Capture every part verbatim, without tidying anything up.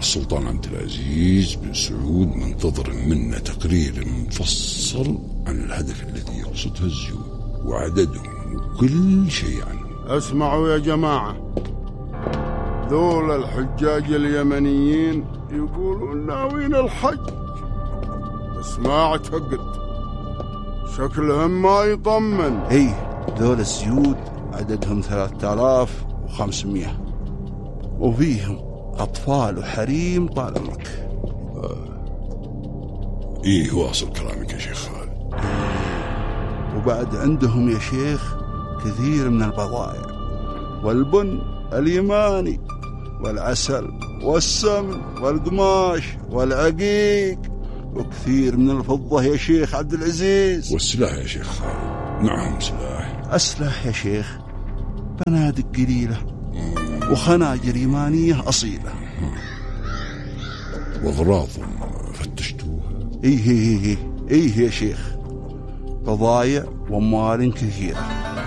السلطان عبد العزيز بن سعود منتظر منا تقرير مفصل عن الهدف الذي يقصده الزيود وعددهم وكل شيء عنه. اسمعوا يا جماعة، ذول الحجاج اليمنيين يقولون ناويين الحج، بس ما اعتقد، شكلهم ما يطمن. ايه، ذول الزيود عددهم ثلاثة آلاف وخمسمية، وفيهم أطفال وحريم طال عمرك. آه. إيه، واصل كلامك يا شيخ خالد. إيه. وبعد عندهم يا شيخ كثير من البضائع والبن اليماني والعسل والسمن والقماش والعقيق وكثير من الفضة يا شيخ عبد العزيز. والسلاح يا شيخ خالد؟ معهم سلاح؟ أسلح يا شيخ، بنادق قليلة وخناجر يمانية أصيلة. وأغراضهم فتشتوها؟ إيه إيه إيه إيه يا شيخ، بضايع وأموال كثيرة.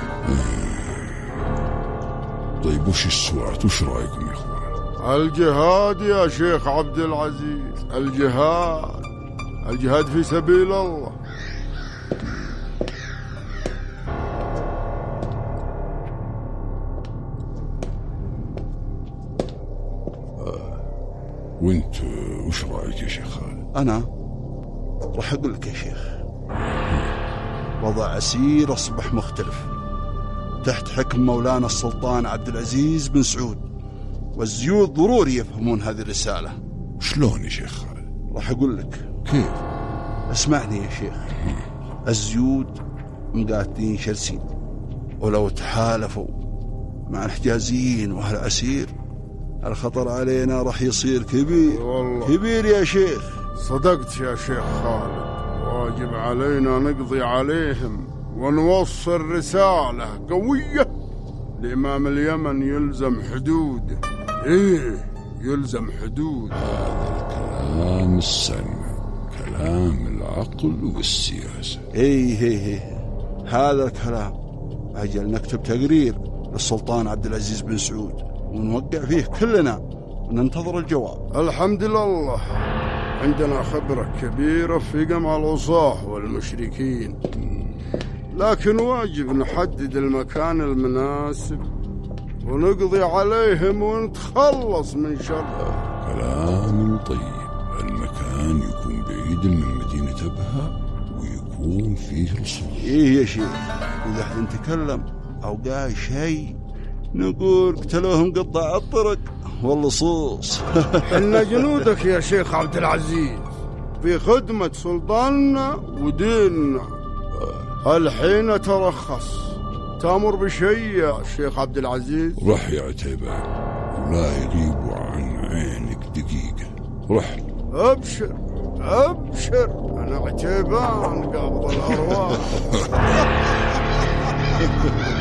طيب وش السوات؟ وش رأيكم يا إخوان؟ الجهاد يا شيخ عبد العزيز، الجهاد، الجهاد في سبيل الله. وانت وش رأيك يا شيخ خالد؟ أنا راح أقول لك يا شيخ، وضع عسير أصبح مختلف تحت حكم مولانا السلطان عبد العزيز بن سعود، والزيود ضروري يفهمون هذه الرسالة. شلون يا شيخ خالد؟ راح أقول لك. كيف؟ اسمعني يا شيخ، الزيود مقاتلين شرسين، ولو تحالفوا مع الحجازيين وأهل عسير الخطر علينا راح يصير كبير والله. كبير يا شيخ. صدقت يا شيخ خالد، واجب علينا نقضي عليهم ونوصل رسالة قوية لإمام اليمن. يلزم حدود، إيه يلزم حدود. هذا الكلام السلمى، كلام العقل والسياسة. إيه إيه إيه هذا الكلام. أجل نكتب تقرير للسلطان عبد العزيز بن سعود ونوقع فيه كلنا وننتظر الجواب. الحمد لله عندنا خبرة كبيرة في قمع العصاة والمشركين، لكن واجب نحدد المكان المناسب ونقضي عليهم ونتخلص من شرهم. كلام طيب. المكان يكون بعيد من مدينة أبها ويكون فيه رصوص. إيه يا شيخ، إذا حد نتكلم أو قاي شيء نقول قتلوهم قطاع الطرق واللصوص. إن جنودك يا شيخ عبد العزيز في خدمة سلطاننا وديننا. الحين ترخص، تأمر بشيء يا شيخ عبد العزيز؟ رح يا عتيبة، ولا يغيب عن عينك دقيقة. رح. أبشر أبشر، أنا عتيبان قابض الأرواح.